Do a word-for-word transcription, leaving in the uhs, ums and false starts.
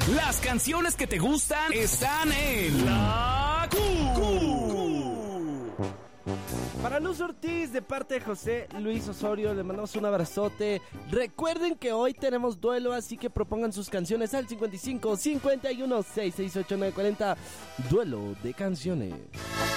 Las canciones que te gustan están en La Q. Para Luz Ortiz, de parte de José Luis Osorio, le mandamos un abrazote. Recuerden que hoy tenemos duelo, así que propongan sus canciones al cincuenta y cinco, cincuenta y uno, seiscientos sesenta y ocho, novecientos cuarenta. Duelo de canciones.